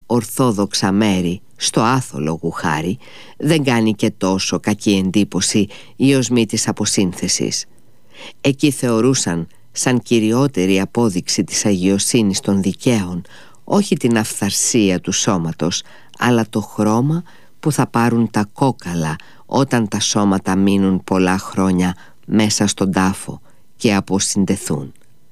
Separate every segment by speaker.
Speaker 1: ορθόδοξα μέρη, στο άθολο γουχάρι, δεν κάνει και τόσο κακή εντύπωση η οσμή της αποσύνθεσης. Εκεί θεωρούσαν σαν κυριότερη απόδειξη της αγιοσύνης των δικαίων όχι την αυθαρσία του σώματος, αλλά το χρώμα που θα πάρουν τα κόκαλα όταν τα σώματα μείνουν πολλά χρόνια μέσα στον τάφο και αποσυντεθούν.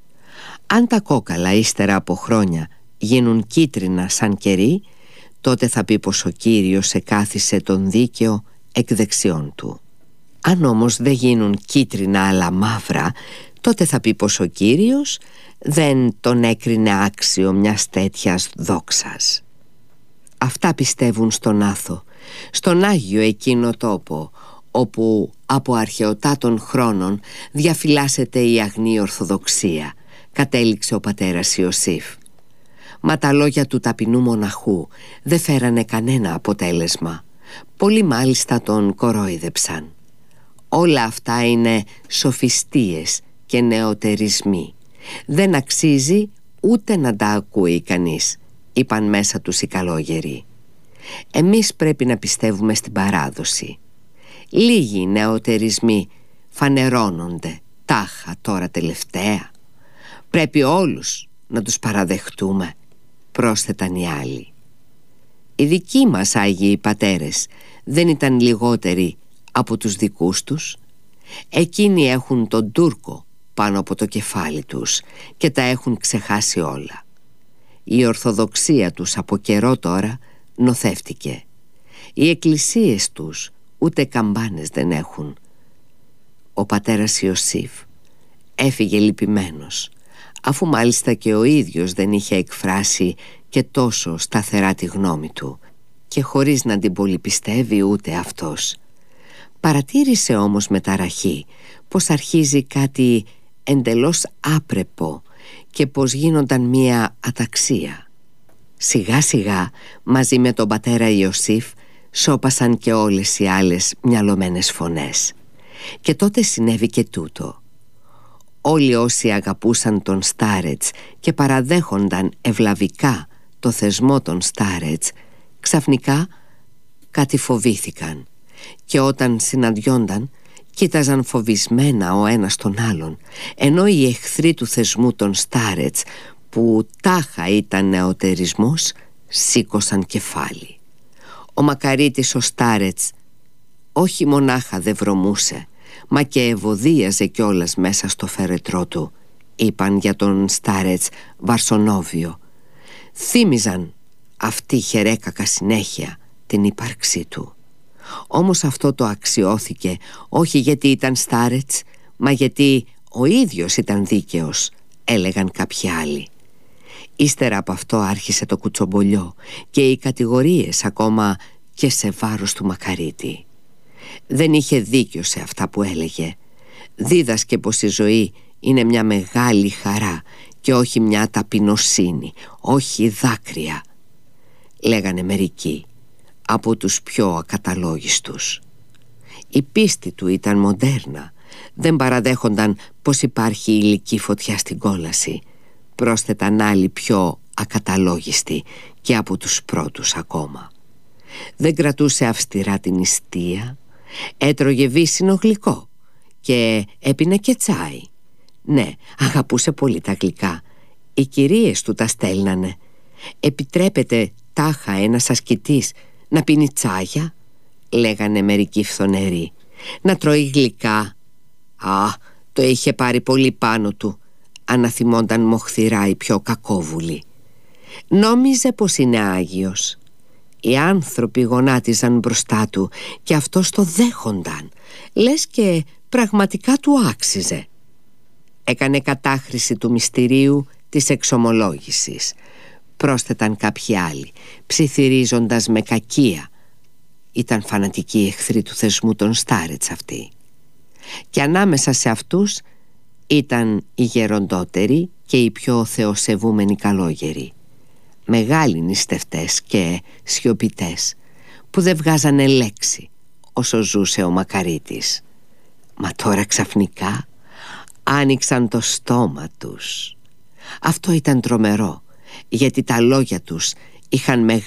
Speaker 1: Αν τα κόκαλα ύστερα από χρόνια γίνουν κίτρινα σαν κερί, τότε θα πει πως ο Κύριος εκάθισε τον δίκαιο εκ δεξιών του. Αν όμως δεν γίνουν κίτρινα αλλά μαύρα, τότε θα πει πως ο Κύριος δεν τον έκρινε άξιο μιας τέτοιας δόξας. Αυτά πιστεύουν στον Άθο, στον Άγιο εκείνο τόπο, όπου από αρχαιοτάτων χρόνων διαφυλάσσεται η αγνή Ορθοδοξία, κατέληξε ο πατέρας Ιωσήφ. Μα τα λόγια του ταπεινού μοναχού δεν φέρανε κανένα αποτέλεσμα. Πολλοί μάλιστα τον κορόιδεψαν. Όλα αυτά είναι σοφιστίες και νεωτερισμοί. Δεν αξίζει ούτε να τα ακούει κανείς, είπαν μέσα τους οι καλόγεροι. Εμείς πρέπει να πιστεύουμε στην παράδοση. Λίγοι νεωτερισμοί φανερώνονται τάχα τώρα τελευταία. Πρέπει όλους να τους παραδεχτούμε, πρόσθεταν οι άλλοι. Οι δικοί μας Άγιοι Πατέρες δεν ήταν λιγότεροι από τους δικούς τους. Εκείνοι έχουν τον Τούρκο πάνω από το κεφάλι τους και τα έχουν ξεχάσει όλα. Η Ορθοδοξία τους από καιρό τώρα νοθεύτηκε. Οι εκκλησίες τους ούτε καμπάνες δεν έχουν. Ο πατέρας Ιωσήφ έφυγε λυπημένος, αφού μάλιστα και ο ίδιος δεν είχε εκφράσει και τόσο σταθερά τη γνώμη του, και χωρίς να την πολυπιστεύει ούτε αυτός. Παρατήρησε όμως με ταραχή πως αρχίζει κάτι εντελώς άπρεπο και πως γίνονταν μία αταξία. Σιγά σιγά μαζί με τον πατέρα Ιωσήφ σώπασαν και όλες οι άλλες μυαλωμένες φωνές. Και τότε συνέβη και τούτο. Όλοι όσοι αγαπούσαν τον Στάρετς και παραδέχονταν ευλαβικά το θεσμό των Στάρετς, ξαφνικά κάτι φοβήθηκαν, και όταν συναντιόνταν κοίταζαν φοβισμένα ο ένας τον άλλον, ενώ οι εχθροί του θεσμού των Στάρετς, που τάχα ήταν νεωτερισμός, σήκωσαν κεφάλι. Ο μακαρίτης ο Στάρετς όχι μονάχα δεν βρωμούσε, μα και ευωδίαζε κιόλας μέσα στο φέρετρό του, είπαν για τον Στάρετς Βαρσονόβιο. Θύμιζαν αυτή χερέκακα συνέχεια την ύπαρξή του. Όμως αυτό το αξιώθηκε όχι γιατί ήταν Στάρετς, μα γιατί ο ίδιος ήταν δίκαιος, έλεγαν κάποιοι άλλοι. Ύστερα από αυτό άρχισε το κουτσομπολιό και οι κατηγορίες ακόμα και σε βάρος του Μακαρίτη. Δεν είχε δίκιο σε αυτά που έλεγε. Δίδασκε πως η ζωή είναι μια μεγάλη χαρά και όχι μια ταπεινοσύνη, όχι δάκρυα, λέγανε μερικοί από τους πιο ακαταλόγιστους. Η πίστη του ήταν μοντέρνα. Δεν παραδέχονταν πως υπάρχει υλική φωτιά στην κόλαση, πρόσθεταν άλλοι πιο ακαταλόγιστοι και από τους πρώτους ακόμα. Δεν κρατούσε αυστηρά την νηστεία, έτρωγε βύσσινο γλυκό και έπινε και τσάι. Ναι, αγαπούσε πολύ τα γλυκά. Οι κυρίες του τα στέλνανε. Επιτρέπεται τάχα ένας ασκητής να πίνει τσάγια, λέγανε μερικοί φθονεροί. Να τρώει γλυκά. Α, το είχε πάρει πολύ πάνω του, αναθυμώνταν μοχθηρά οι πιο κακόβουλοι. Νόμιζε πως είναι Άγιος. Οι άνθρωποι γονάτιζαν μπροστά του και αυτός το δέχονταν, λες και πραγματικά του άξιζε. Έκανε κατάχρηση του μυστηρίου της εξομολόγησης, πρόσθεταν κάποιοι άλλοι, ψιθυρίζοντας με κακία. Ήταν φανατικοί εχθροί του θεσμού των Στάρετς αυτοί. Και ανάμεσα σε αυτούς ήταν οι γεροντότεροι και οι πιο θεοσεβούμενοι καλόγεροι, μεγάλοι νηστευτές και σιωπητές, που δεν βγάζανε λέξη όσο ζούσε ο Μακαρίτης. Μα τώρα ξαφνικά άνοιξαν το στόμα τους. Αυτό ήταν τρομερό, γιατί τα λόγια τους είχαν